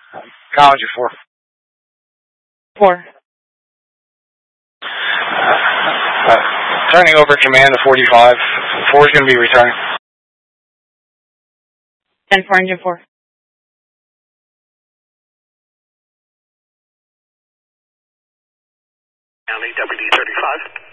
College 4. 4. Turning over command to 45. 4 is going to be returning. 10-4, engine 4. County WD 35.